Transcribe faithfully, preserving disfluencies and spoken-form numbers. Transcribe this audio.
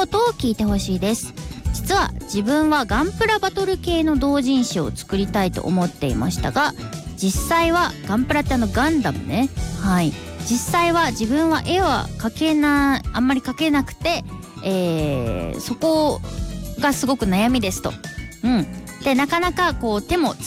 事を聞いてほしいです。実は自分はガンプラバトル系の同人誌を作りたいと思っていましたが、実際はガンプラってあのガンダムね、はい実際は自分は絵は描けなあんまり描けなくて、えー、そこがすごく悩みですと。うんでなかなかこう手も